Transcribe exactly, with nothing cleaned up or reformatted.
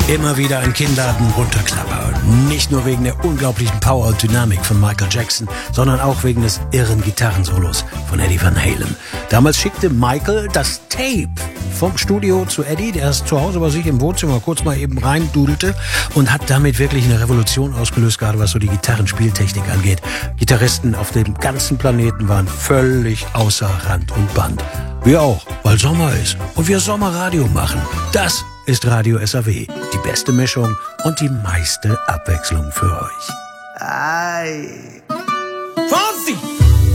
Immer wieder ein Kinnladen runterklapper. Nicht nur wegen der unglaublichen Power und Dynamik von Michael Jackson, sondern auch wegen des irren Gitarrensolos von Eddie Van Halen. Damals schickte Michael das Tape vom Studio zu Eddie, der es zu Hause bei sich im Wohnzimmer kurz mal eben reindudelte und hat damit wirklich eine Revolution ausgelöst, gerade was so die Gitarrenspieltechnik angeht. Gitarristen auf dem ganzen Planeten waren völlig außer Rand und Band. Wir auch, weil Sommer ist und wir Sommerradio machen. Das ist Radio S A W. Die beste Mischung und die meiste Abwechslung für euch. Ei.